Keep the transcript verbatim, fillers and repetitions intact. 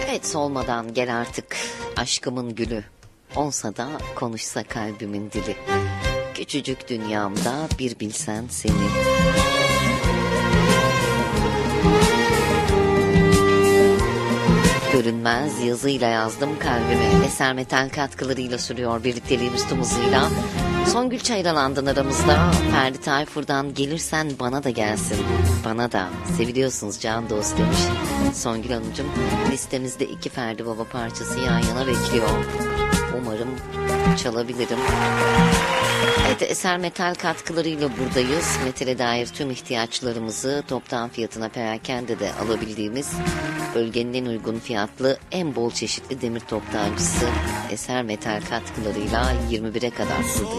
Evet, solmadan gel artık aşkımın gülü, olsa da konuşsa kalbimin dili. Küçücük dünyamda bir bilsen seni. Görünmez yazıyla yazdım kalbime. Eser Metal katkılarıyla sürüyor birlikteliğimiz tüm hızıyla. Songül Çayralan'dan aramızda. Ferdi Tayfur'dan gelirsen bana da gelsin. Bana da. Seviliyorsunuz can dost demiş Songül Hanımcığım. Listemizde iki Ferdi Baba parçası yan yana bekliyor. Umarım çalabilirim. Evet, Eser Metal katkılarıyla buradayız. Metale dair tüm ihtiyaçlarımızı toptan fiyatına perakende de alabildiğimiz bölgenin en uygun fiyatlı, en bol çeşitli demir toptancısı Eser Metal katkılarıyla yirmi bire kadar sürdürüyor.